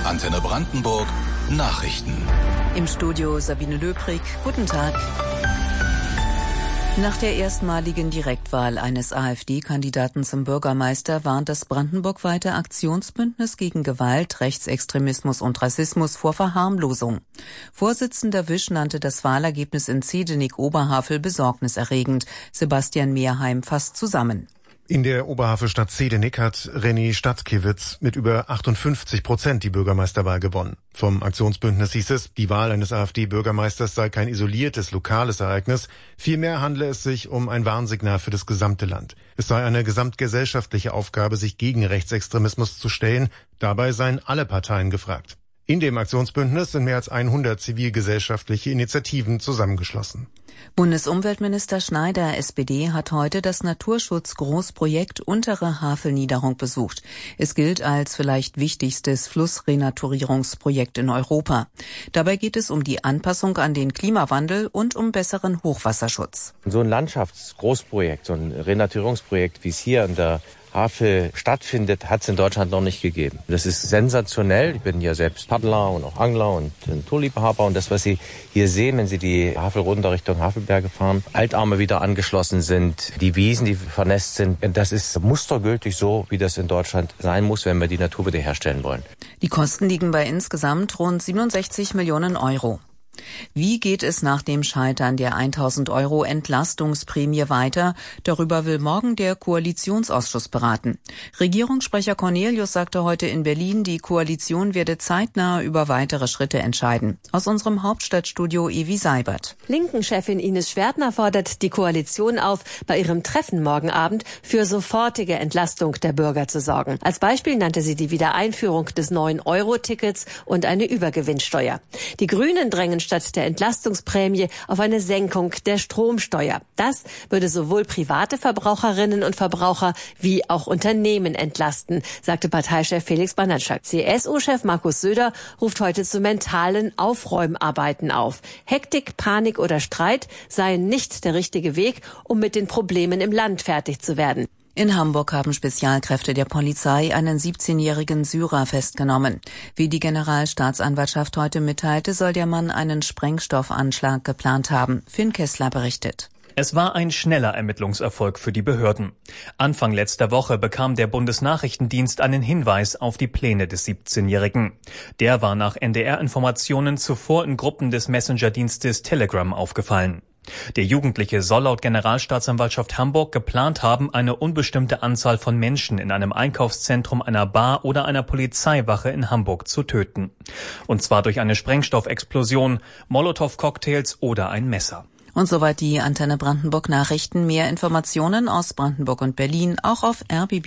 Antenne Brandenburg Nachrichten. Im Studio Sabine Löbrig. Guten Tag. Nach der erstmaligen Direktwahl eines AfD-Kandidaten zum Bürgermeister warnt das brandenburgweite Aktionsbündnis gegen Gewalt, Rechtsextremismus und Rassismus vor Verharmlosung. Vorsitzender Wisch nannte das Wahlergebnis in Zedenik-Oberhavel besorgniserregend. Sebastian Mehrheim fasst zusammen. In der Oberhavelstadt Zedenik hat René Stadtkiewicz mit über 58% die Bürgermeisterwahl gewonnen. Vom Aktionsbündnis hieß es, die Wahl eines AfD-Bürgermeisters sei kein isoliertes, lokales Ereignis. Vielmehr handle es sich um ein Warnsignal für das gesamte Land. Es sei eine gesamtgesellschaftliche Aufgabe, sich gegen Rechtsextremismus zu stellen. Dabei seien alle Parteien gefragt. In dem Aktionsbündnis sind mehr als 100 zivilgesellschaftliche Initiativen zusammengeschlossen. Bundesumweltminister Schneider, SPD, hat heute das Naturschutzgroßprojekt Untere Havelniederung besucht. Es gilt als vielleicht wichtigstes Flussrenaturierungsprojekt in Europa. Dabei geht es um die Anpassung an den Klimawandel und um besseren Hochwasserschutz. So ein Landschaftsgroßprojekt, so ein Renaturierungsprojekt, wie es hier in der Havel stattfindet, hat es in Deutschland noch nicht gegeben. Das ist sensationell. Ich bin ja selbst Paddler und auch Angler und Naturliebhaber. Und das, was Sie hier sehen, wenn Sie die Havel runter Richtung Havelberge fahren, Altarme wieder angeschlossen sind, die Wiesen, die vernässt sind, das ist mustergültig so, wie das in Deutschland sein muss, wenn wir die Natur wiederherstellen wollen. Die Kosten liegen bei insgesamt rund 67 Millionen Euro. Wie geht es nach dem Scheitern der 1.000 € Entlastungsprämie weiter? Darüber will morgen der Koalitionsausschuss beraten. Regierungssprecher Cornelius sagte heute in Berlin, die Koalition werde zeitnah über weitere Schritte entscheiden. Aus unserem Hauptstadtstudio Evi Seibert. Linken-Chefin Ines Schwertner fordert die Koalition auf, bei ihrem Treffen morgen Abend für sofortige Entlastung der Bürger zu sorgen. Als Beispiel nannte sie die Wiedereinführung des 9-Euro-Tickets und eine Übergewinnsteuer. Die Grünen drängen statt der Entlastungsprämie auf eine Senkung der Stromsteuer. Das würde sowohl private Verbraucherinnen und Verbraucher wie auch Unternehmen entlasten, sagte Parteichef Felix Banatschak. CSU-Chef Markus Söder ruft heute zu mentalen Aufräumarbeiten auf. Hektik, Panik oder Streit seien nicht der richtige Weg, um mit den Problemen im Land fertig zu werden. In Hamburg haben Spezialkräfte der Polizei einen 17-jährigen Syrer festgenommen. Wie die Generalstaatsanwaltschaft heute mitteilte, soll der Mann einen Sprengstoffanschlag geplant haben. Finn Kessler berichtet. Es war ein schneller Ermittlungserfolg für die Behörden. Anfang letzter Woche bekam der Bundesnachrichtendienst einen Hinweis auf die Pläne des 17-Jährigen. Der war nach NDR-Informationen zuvor in Gruppen des Messenger-Dienstes Telegram aufgefallen. Der Jugendliche soll laut Generalstaatsanwaltschaft Hamburg geplant haben, eine unbestimmte Anzahl von Menschen in einem Einkaufszentrum, einer Bar oder einer Polizeiwache in Hamburg zu töten. Und zwar durch eine Sprengstoffexplosion, Molotow-Cocktails oder ein Messer. Und soweit die Antenne Brandenburg Nachrichten. Mehr Informationen aus Brandenburg und Berlin auch auf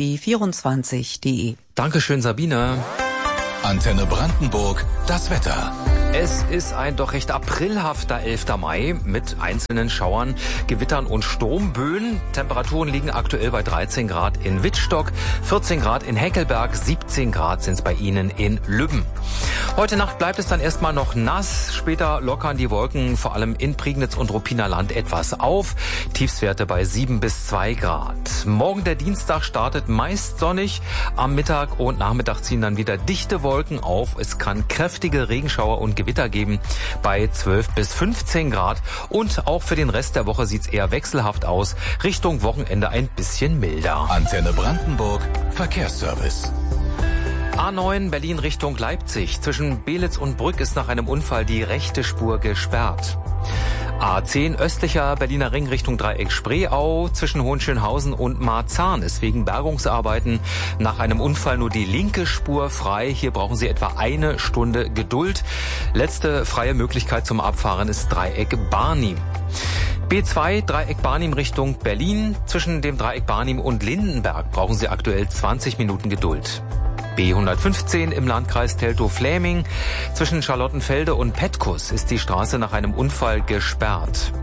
rbb24.de. Dankeschön, Sabine. Antenne Brandenburg, das Wetter. Es ist ein doch recht aprilhafter 11. Mai mit einzelnen Schauern, Gewittern und Sturmböen. Temperaturen liegen aktuell bei 13 Grad in Wittstock, 14 Grad in Heckelberg, 17 Grad sind es bei Ihnen in Lübben. Heute Nacht bleibt es dann erstmal noch nass. Später lockern die Wolken vor allem in Prignitz und Ruppiner Land etwas auf. Tiefstwerte bei 7 bis 2 Grad. Morgen der Dienstag startet meist sonnig. Am Mittag und Nachmittag ziehen dann wieder dichte Wolken auf. Es kann kräftige Regenschauer und Gewitter geben bei 12 bis 15 Grad. Und auch für den Rest der Woche sieht es eher wechselhaft aus. Richtung Wochenende ein bisschen milder. Antenne Brandenburg, Verkehrsservice. A9 Berlin Richtung Leipzig. Zwischen Belitz und Brück ist nach einem Unfall die rechte Spur gesperrt. A10 östlicher Berliner Ring Richtung Dreieck Spreeau. Zwischen Hohenschönhausen und Marzahn ist wegen Bergungsarbeiten nach einem Unfall nur die linke Spur frei. Hier brauchen Sie etwa eine Stunde Geduld. Letzte freie Möglichkeit zum Abfahren ist Dreieck Barnim. B2 Dreieck Barnim Richtung Berlin. Zwischen dem Dreieck Barnim und Lindenberg brauchen Sie aktuell 20 Minuten Geduld. B115 im Landkreis Teltow-Fläming. Zwischen Charlottenfelde und Petkus ist die Straße nach einem Unfall gesperrt.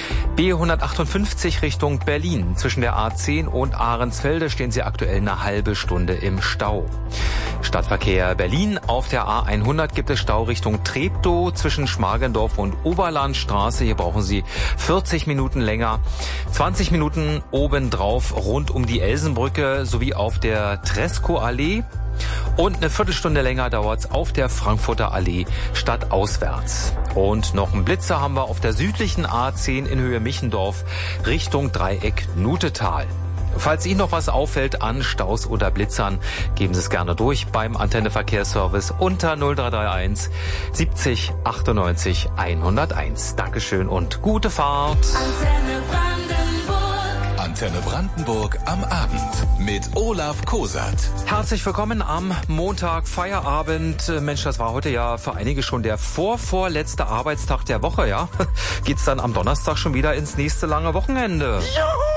B158 Richtung Berlin. Zwischen der A10 und Ahrensfelde stehen Sie aktuell eine halbe Stunde im Stau. Stadtverkehr Berlin. Auf der A100 gibt es Stau Richtung Treptow zwischen Schmargendorf und Oberlandstraße. Hier brauchen Sie 40 Minuten länger. 20 Minuten obendrauf rund um die Elsenbrücke sowie auf der Tresco-Allee. Und eine Viertelstunde länger dauert's auf der Frankfurter Allee stadtauswärts. Und noch einen Blitzer haben wir auf der südlichen A10 in Höhe Michendorf Richtung Dreieck Nutetal. Falls Ihnen noch was auffällt an Staus oder Blitzern, geben Sie es gerne durch beim Antenne Verkehrsservice unter 0331 70 98 101. Dankeschön und gute Fahrt. Antenne Brandenburg am Abend mit Olaf Kosat. Herzlich willkommen am Montag, Feierabend. Mensch, das war heute ja für einige schon der vorvorletzte Arbeitstag der Woche, ja? Geht's dann am Donnerstag schon wieder ins nächste lange Wochenende? Juhu!